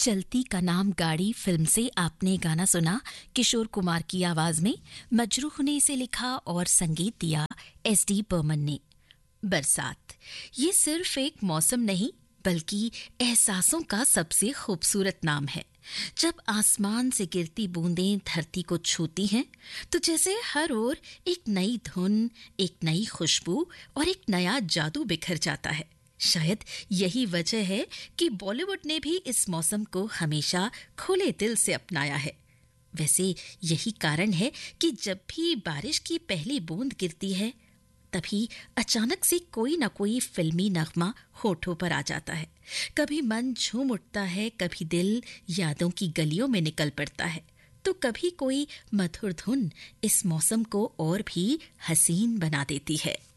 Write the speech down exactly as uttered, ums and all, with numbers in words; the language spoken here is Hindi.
चलती का नाम गाड़ी फिल्म से आपने गाना सुना किशोर कुमार की आवाज में। मजरूह ने इसे लिखा और संगीत दिया एस डी बर्मन ने। बरसात ये सिर्फ एक मौसम नहीं बल्कि एहसासों का सबसे खूबसूरत नाम है। जब आसमान से गिरती बूंदें धरती को छूती हैं तो जैसे हर ओर एक नई धुन, एक नई खुशबू और एक नया जादू बिखर जाता है। शायद यही वजह है कि बॉलीवुड ने भी इस मौसम को हमेशा खुले दिल से अपनाया है। वैसे यही कारण है कि जब भी बारिश की पहली बूंद गिरती है तभी अचानक से कोई ना कोई फिल्मी नगमा होठों पर आ जाता है। कभी मन झूम उठता है, कभी दिल यादों की गलियों में निकल पड़ता है, तो कभी कोई मधुर धुन इस मौसम को और भी हसीन बना देती है।